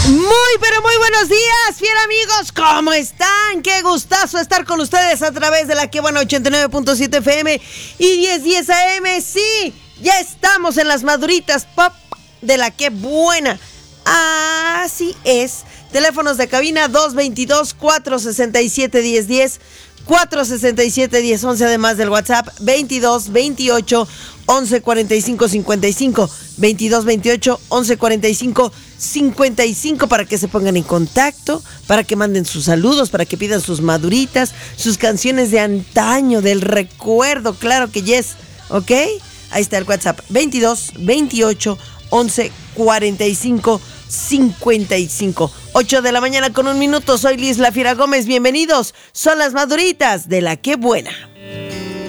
Pero muy buenos días, fiel amigos, ¿cómo están? Qué gustazo estar con ustedes a través de la que buena 89.7 FM y 1010 AM. Sí, ya estamos en las maduritas pop de la que buena. Así es. Teléfonos de cabina 222-467-1010, 467-1011, además del WhatsApp 22-28-11-45-55, 22-28-11-45-55, para que se pongan en contacto, para que manden sus saludos, para que pidan sus maduritas, sus canciones de antaño, del recuerdo, claro que yes, ¿ok? Ahí está el WhatsApp, 22-28-11-45-55. 8 de la mañana con 1 minuto. Soy Liz La Fiera Gómez. Bienvenidos. Son las maduritas de la que buena.